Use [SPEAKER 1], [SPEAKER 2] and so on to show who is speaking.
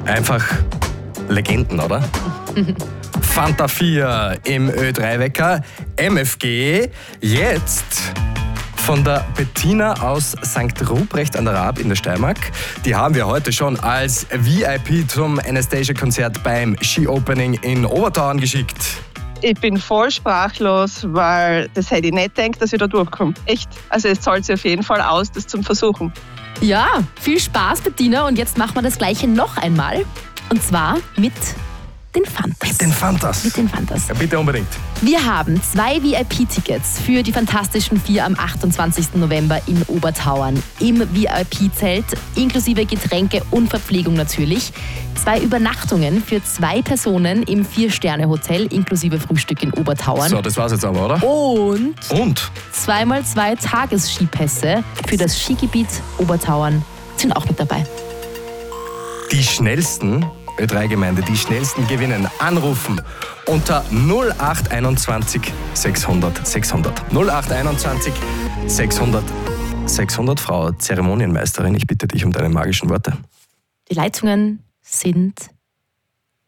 [SPEAKER 1] Einfach Legenden, oder? Fanta 4 im Ö3-Wecker, MFG, jetzt von der Bettina aus St. Ruprecht an der Raab in der Steiermark. Die haben wir heute schon als VIP zum Anastasia-Konzert beim Ski-Opening in Obertauern geschickt.
[SPEAKER 2] Ich bin voll sprachlos, weil das hätte ich nicht gedacht, dass ich da durchkomme. Echt. Also es zahlt sich auf jeden Fall aus, das zum Versuchen.
[SPEAKER 3] Ja, viel Spaß, Bettina. Und jetzt machen wir das Gleiche noch einmal. Und zwar mit den Fantas.
[SPEAKER 1] Mit den Fantas?
[SPEAKER 3] Mit den Fantas.
[SPEAKER 1] Ja, bitte unbedingt.
[SPEAKER 3] Wir haben 2 VIP-Tickets für die Fantastischen 4 am 28. November in Obertauern im VIP-Zelt, inklusive Getränke und Verpflegung natürlich. 2 Übernachtungen für 2 Personen im 4-Sterne-Hotel, inklusive Frühstück in Obertauern.
[SPEAKER 1] So, das war's jetzt aber, oder?
[SPEAKER 3] Und
[SPEAKER 1] 2x2
[SPEAKER 3] Tagesskipässe für das Skigebiet Obertauern sind auch mit dabei.
[SPEAKER 1] Die schnellsten Ö3-Gemeinde, die schnellsten gewinnen. Anrufen unter 0821 600 600. 0821 600 600. Frau Zeremonienmeisterin, ich bitte dich um deine magischen Worte.
[SPEAKER 3] Die Leitungen sind